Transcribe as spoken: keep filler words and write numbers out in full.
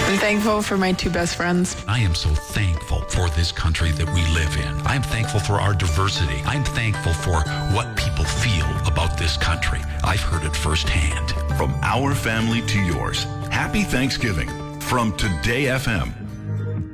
I'm thankful for my two best friends. I am so thankful for this country that we live in. I'm thankful for our diversity. I'm thankful for what people feel about this country. I've heard it firsthand. From our family to yours, happy Thanksgiving from Today F M.